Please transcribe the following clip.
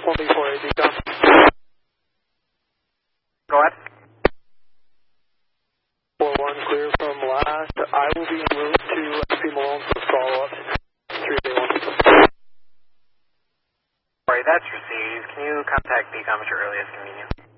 1B4A decom. Go ahead. 4-1 clear from last. I will be en route to SP Malone for follow-up. 3-1. Alright, that's received. Can you contact decom at your earliest convenience?